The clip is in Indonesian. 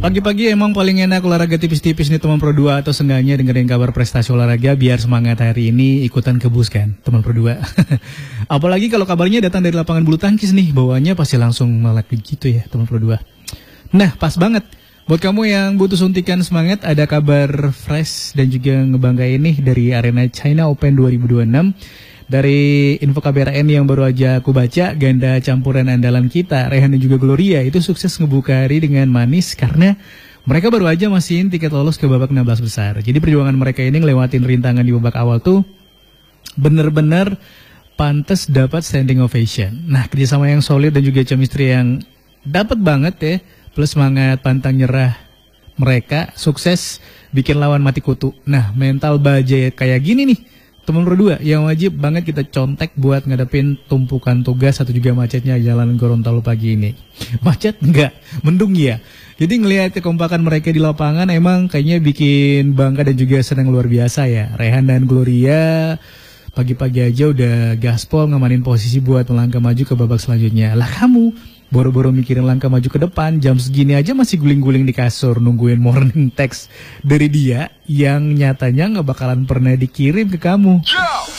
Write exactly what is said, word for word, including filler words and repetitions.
Pagi-pagi emang paling enak olahraga tipis-tipis nih teman Pro dua, atau seenggaknya dengerin kabar prestasi olahraga biar semangat hari ini ikutan kebus kan teman Pro dua. Apalagi kalau kabarnya datang dari lapangan bulu tangkis nih, bawaannya pasti langsung melek gitu ya teman Pro dua. Nah, pas banget buat kamu yang butuh suntikan semangat, ada kabar fresh dan juga ngebanggain nih dari arena China Open dua ribu dua puluh enam. Dari info K B R N yang baru aja aku baca, ganda campuran andalan kita, Rehan dan juga Gloria, itu sukses ngebuka hari dengan manis karena mereka baru aja masihin tiket lolos ke babak enam belas besar. Jadi perjuangan mereka ini ngelewatin rintangan di babak awal tuh bener-bener pantas dapat standing ovation. Nah, kerjasama yang solid dan juga chemistry yang dapat banget ya, plus semangat pantang nyerah mereka, sukses bikin lawan mati kutu. Nah, mental baja kayak gini nih teman Pro dua yang wajib banget kita contek buat ngadepin tumpukan tugas atau juga macetnya jalan Gorontalo pagi ini. Macet enggak, mendung ya. Jadi ngelihat kekompakan mereka di lapangan emang kayaknya bikin bangga dan juga senang luar biasa ya. Rehan dan Gloria pagi-pagi aja udah gaspol ngamanin posisi buat melangkah maju ke babak selanjutnya. Lah kamu boro-boro mikirin langkah maju ke depan, jam segini aja masih guling-guling di kasur nungguin morning text dari dia yang nyatanya nggak bakalan pernah dikirim ke kamu.